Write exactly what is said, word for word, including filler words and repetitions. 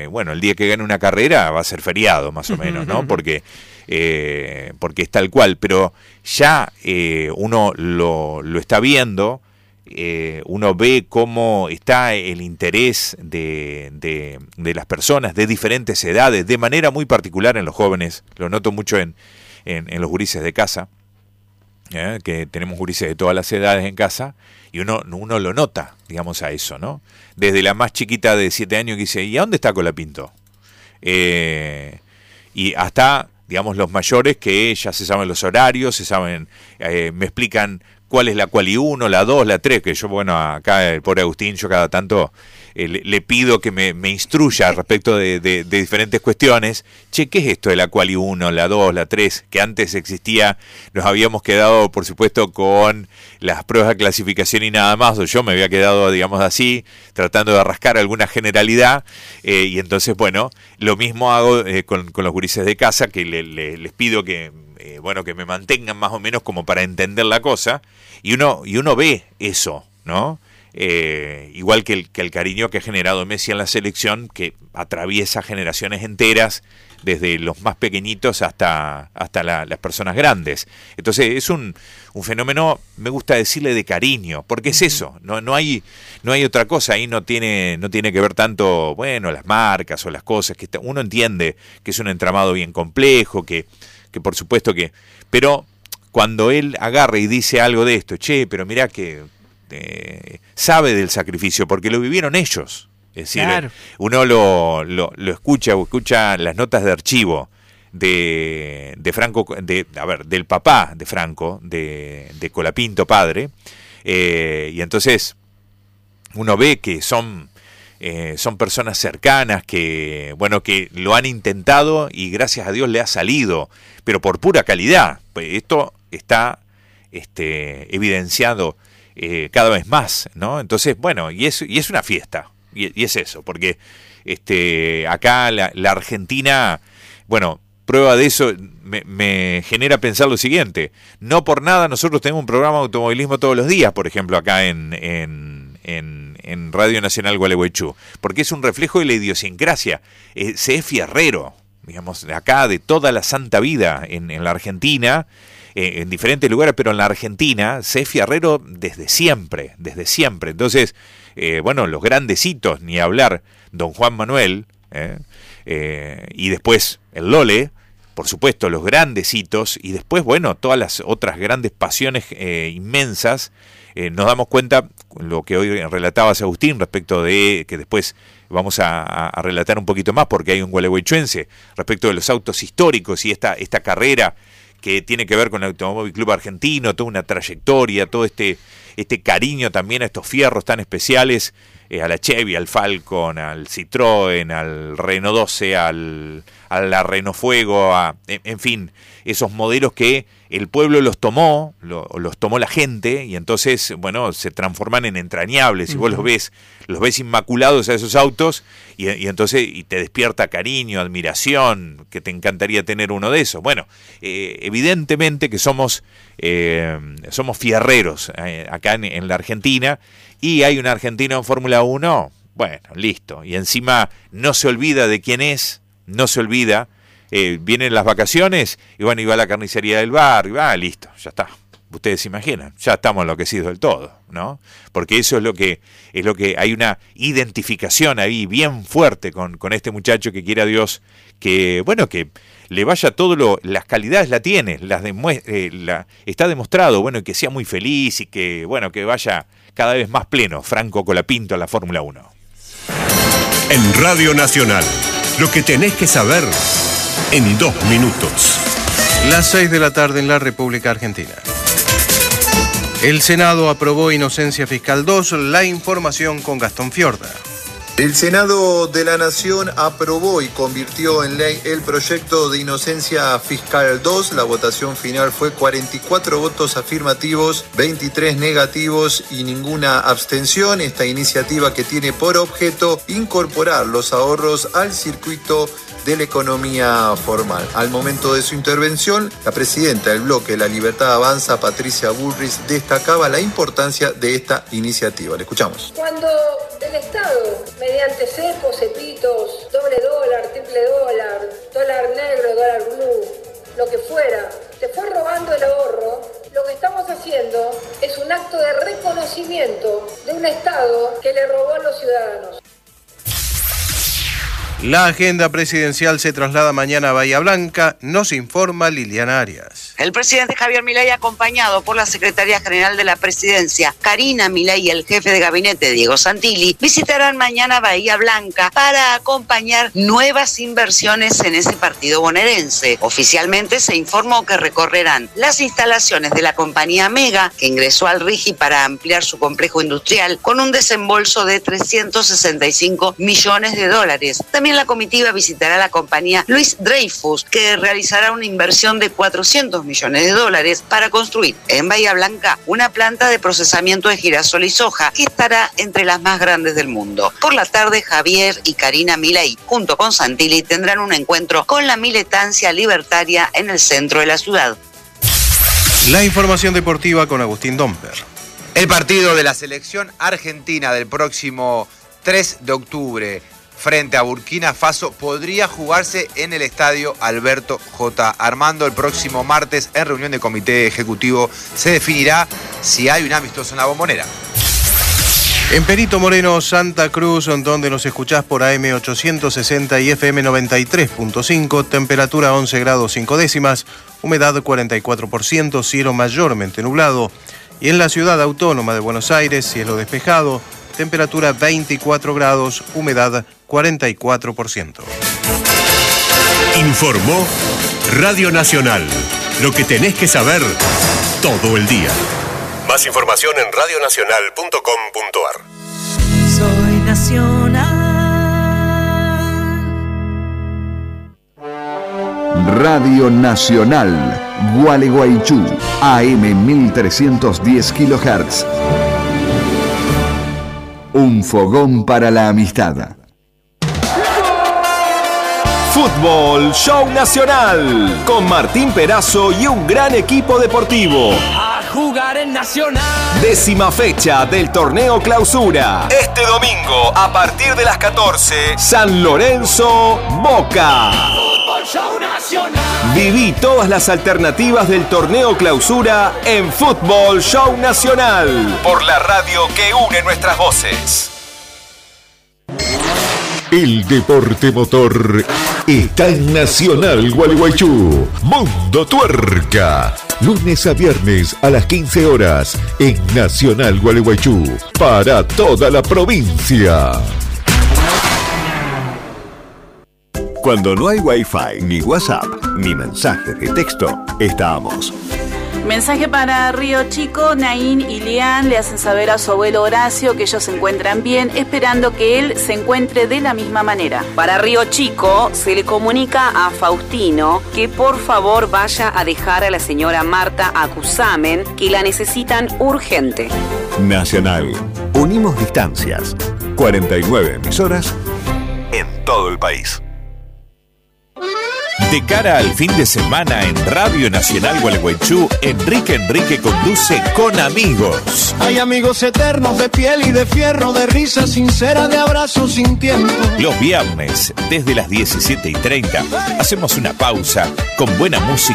bueno, el día que gane una carrera va a ser feriado, más o menos, ¿no? Porque, eh, porque es tal cual, pero ya eh, uno lo, lo está viendo, eh, uno ve cómo está el interés de, de, de las personas de diferentes edades, de manera muy particular en los jóvenes, lo noto mucho en, en, en los gurises de casa, ¿eh? Que tenemos gurises de todas las edades en casa, y uno, uno lo nota, digamos, a eso, ¿no? Desde la más chiquita de siete años que dice, ¿y a dónde está Colapinto? Eh, y hasta, digamos, los mayores que ya se saben los horarios, se saben, eh, me explican cuál es la quali uno, la dos, la tres, que yo, bueno, acá el pobre Agustín, yo cada tanto eh, le, le pido que me, me instruya respecto de, de, de diferentes cuestiones. Che, ¿qué es esto de la quali uno, la dos, la tres? Que antes existía, nos habíamos quedado, por supuesto, con las pruebas de clasificación y nada más, o yo me había quedado, digamos así, tratando de rascar alguna generalidad, eh, y entonces, bueno, lo mismo hago eh, con, con los gurises de casa, que le, le, les pido que, eh, bueno, que me mantengan más o menos como para entender la cosa, y uno, y uno ve eso, ¿no? Eh, igual que el, que el cariño que ha generado Messi en la selección, que atraviesa generaciones enteras, desde los más pequeñitos hasta, hasta la, las personas grandes. Entonces es un, un fenómeno, me gusta decirle, de cariño, porque es eso, no, no hay, no hay otra cosa, ahí no tiene, no tiene que ver tanto, bueno, las marcas o las cosas, que uno entiende que es un entramado bien complejo, que, que por supuesto que, pero cuando él agarra y dice algo de esto, che, pero mirá que eh, sabe del sacrificio, porque lo vivieron ellos. Es decir, claro. uno lo, lo, lo escucha o escucha las notas de archivo de, de Franco, de, a ver, del papá de Franco, de, de Colapinto padre, eh, y entonces uno ve que son, eh, son personas cercanas que, bueno, que lo han intentado y gracias a Dios le ha salido, pero por pura calidad. Pues esto está este, evidenciado eh, cada vez más, ¿no? Entonces, bueno, y es, y es una fiesta. Y, y es eso, porque este acá la, la Argentina, bueno, prueba de eso me, me genera pensar lo siguiente: no por nada nosotros tenemos un programa de automovilismo todos los días, por ejemplo, acá en, en, en, en Radio Nacional Gualeguaychú, porque es un reflejo de la idiosincrasia. Eh, se es fierrero, digamos, de acá, de toda la santa vida en, en la Argentina, eh, en diferentes lugares, pero en la Argentina se es fierrero desde siempre, desde siempre. Entonces, Eh, bueno, los grandes hitos, ni hablar, don Juan Manuel, eh, eh, y después el Lole, por supuesto, los grandes hitos, y después, bueno, todas las otras grandes pasiones eh, inmensas. Eh, nos damos cuenta, lo que hoy relatabas, Agustín, respecto de, que después vamos a, a relatar un poquito más, porque hay un gualeguaychuense, respecto de los autos históricos y esta, esta carrera que tiene que ver con el Automóvil Club Argentino, toda una trayectoria, todo este, este cariño también a estos fierros tan especiales, eh, a la Chevy, al Falcon, al Citroën, al Renault doce, al, a la Renault Fuego, a, en, en fin, esos modelos que el pueblo los tomó, lo, los tomó la gente, y entonces, bueno, se transforman en entrañables, y vos los ves, los ves inmaculados a esos autos, y, y entonces y te despierta cariño, admiración, que te encantaría tener uno de esos. Bueno, eh, evidentemente que somos, eh, somos fierreros eh, acá en, en la Argentina, y hay un argentino en Fórmula uno, bueno, listo, y encima no se olvida de quién es, no se olvida. Eh, vienen las vacaciones y bueno, iba a la carnicería del bar y va, listo, ya está. Ustedes se imaginan, ya estamos enloquecidos del todo, ¿no? Porque eso es lo que, es lo que hay una identificación ahí bien fuerte con, con este muchacho que quiere a Dios, que, bueno, que le vaya todo lo, las calidades la tiene, las demue- eh, la, está demostrado, bueno, y que sea muy feliz y que, bueno, que vaya cada vez más pleno, Franco Colapinto a la Fórmula uno. En Radio Nacional, lo que tenés que saber en dos minutos. Las seis de la tarde en la República Argentina. El Senado aprobó Inocencia Fiscal dos, la información con Gastón Fiorda. El Senado de la Nación aprobó y convirtió en ley el proyecto de Inocencia Fiscal dos. La votación final fue cuarenta y cuatro votos afirmativos, veintitrés negativos y ninguna abstención. Esta iniciativa, que tiene por objeto incorporar los ahorros al circuito de la economía formal. Al momento de su intervención, la presidenta del bloque La Libertad Avanza, Patricia Bullrich, destacaba la importancia de esta iniciativa. Le escuchamos. Cuando el Estado, mediante cepos, cepitos, doble un Estado que le robó a los ciudadanos. La agenda presidencial se traslada mañana a Bahía Blanca, nos informa Liliana Arias. El presidente Javier Milei, acompañado por la secretaria general de la presidencia, Karina Milei, y el jefe de gabinete, Diego Santilli, visitarán mañana Bahía Blanca para acompañar nuevas inversiones en ese partido bonaerense. Oficialmente se informó que recorrerán las instalaciones de la compañía Mega, que ingresó al RIGI para ampliar su complejo industrial con un desembolso de trescientos sesenta y cinco millones de dólares. También la comitiva visitará la compañía Luis Dreyfus, que realizará una inversión de cuatrocientos millones de dólares para construir en Bahía Blanca una planta de procesamiento de girasol y soja que estará entre las más grandes del mundo. Por la tarde, Javier y Karina Milei, junto con Santilli, tendrán un encuentro con la militancia libertaria en el centro de la ciudad. La información deportiva con Agustín Domper. El partido de la selección argentina del próximo tres de octubre frente a Burkina Faso podría jugarse en el estadio Alberto J. Armando. El próximo martes, en reunión de comité ejecutivo, se definirá si hay un amistoso en la Bombonera. En Perito Moreno, Santa Cruz, donde nos escuchás por A M ochocientos sesenta y F M noventa y tres punto cinco, temperatura once grados cinco décimas, humedad cuarenta y cuatro por ciento, cielo mayormente nublado. Y en la ciudad autónoma de Buenos Aires, cielo despejado, temperatura veinticuatro grados, humedad cuarenta y cuatro por ciento. Informó Radio Nacional. Lo que tenés que saber todo el día. Más información en radio nacional punto com punto a r. Soy nacional. Radio Nacional, Gualeguaychú, A M mil trescientos diez kilohertz. Un fogón para la amistad. Fútbol Show Nacional, con Martín Perazo y un gran equipo deportivo. A jugar en Nacional. Décima fecha del torneo Clausura. Este domingo, a partir de las catorce, San Lorenzo, Boca. Fútbol Show Nacional. Viví todas las alternativas del torneo Clausura en Fútbol Show Nacional, por la radio que une nuestras voces. El deporte motor está en Nacional Gualeguaychú. Mundo Tuerca. Lunes a viernes a las quince horas en Nacional Gualeguaychú. Para toda la provincia. Cuando no hay Wi-Fi, ni WhatsApp, ni mensajes de texto, estamos. Mensaje para Río Chico. Naín y Lian le hacen saber a su abuelo Horacio que ellos se encuentran bien, esperando que él se encuentre de la misma manera. Para Río Chico se le comunica a Faustino que por favor vaya a dejar a la señora Marta a Cusamen, que la necesitan urgente. Nacional. Unimos distancias. cuarenta y nueve emisoras en todo el país. De cara al fin de semana en Radio Nacional Gualeguaychú, Enrique Enrique conduce Con Amigos. Hay amigos eternos de piel y de fierro, de risa sincera, de abrazos sin tiempo. Los viernes, desde las diecisiete y treinta, hacemos una pausa con buena música